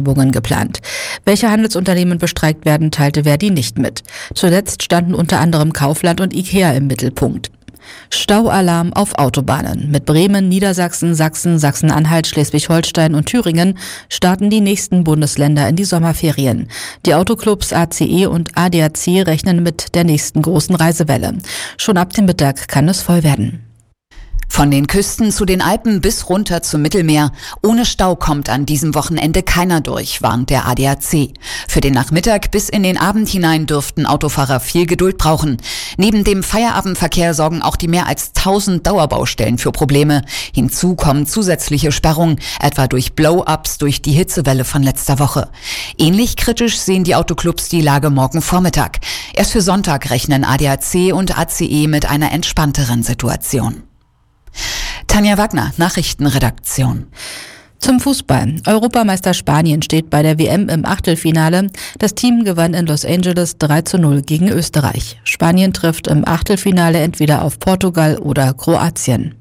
Verschiebungen geplant. Welche Handelsunternehmen bestreikt werden, teilte Verdi nicht mit. Zuletzt standen unter anderem Kaufland und IKEA im Mittelpunkt. Staualarm auf Autobahnen. Mit Bremen, Niedersachsen, Sachsen, Sachsen-Anhalt, Schleswig-Holstein und Thüringen starten die nächsten Bundesländer in die Sommerferien. Die Autoclubs ACE und ADAC rechnen mit der nächsten großen Reisewelle. Schon ab dem Mittag kann es voll werden. Von den Küsten zu den Alpen bis runter zum Mittelmeer. Ohne Stau kommt an diesem Wochenende keiner durch, warnt der ADAC. Für den Nachmittag bis in den Abend hinein dürften Autofahrer viel Geduld brauchen. Neben dem Feierabendverkehr sorgen auch die mehr als 1000 Dauerbaustellen für Probleme. Hinzu kommen zusätzliche Sperrungen, etwa durch Blow-ups durch die Hitzewelle von letzter Woche. Ähnlich kritisch sehen die Autoclubs die Lage morgen Vormittag. Erst für Sonntag rechnen ADAC und ACE mit einer entspannteren Situation. Tanja Wagner, Nachrichtenredaktion. Zum Fußball. Europameister Spanien steht bei der WM im Achtelfinale. Das Team gewann in Los Angeles 3:0 gegen Österreich. Spanien trifft im Achtelfinale entweder auf Portugal oder Kroatien.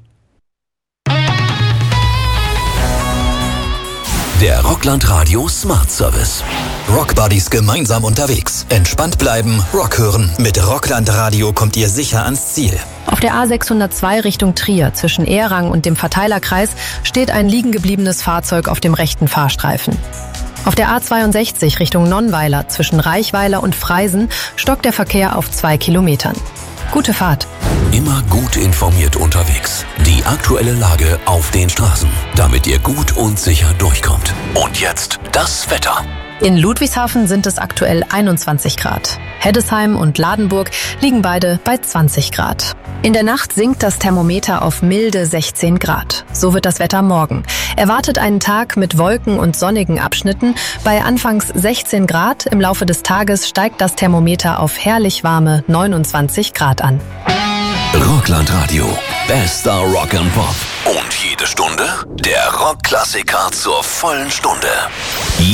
Der Rockland Radio Smart Service. Rockbuddies gemeinsam unterwegs. Entspannt bleiben, Rock hören. Mit Rockland Radio kommt ihr sicher ans Ziel. Auf der A602 Richtung Trier zwischen Ehrang und dem Verteilerkreis steht ein liegengebliebenes Fahrzeug auf dem rechten Fahrstreifen. Auf der A62 Richtung Nonnweiler zwischen Reichweiler und Freisen stockt der Verkehr auf 2 Kilometern. Gute Fahrt. Immer gut informiert unterwegs. Die aktuelle Lage auf den Straßen, damit ihr gut und sicher durchkommt. Und jetzt das Wetter. In Ludwigshafen sind es aktuell 21 Grad. Heddesheim und Ladenburg liegen beide bei 20 Grad. In der Nacht sinkt das Thermometer auf milde 16 Grad. So wird das Wetter morgen. Erwartet einen Tag mit Wolken und sonnigen Abschnitten. Bei anfangs 16 Grad im Laufe des Tages steigt das Thermometer auf herrlich warme 29 Grad an. Rockland Radio. Bester Rock and Pop. Und jede Stunde der Rockklassiker zur vollen Stunde.